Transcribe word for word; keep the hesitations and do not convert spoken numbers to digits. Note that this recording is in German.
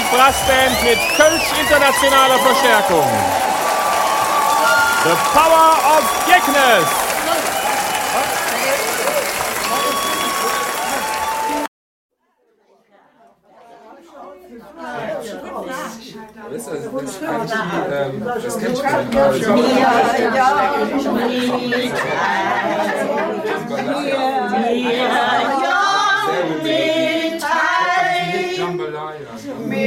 Brassband mit Kölsch internationaler Verstärkung. The Power of Geknes. Das, das, das, das, das, das, das, das, das, das, das, das, das,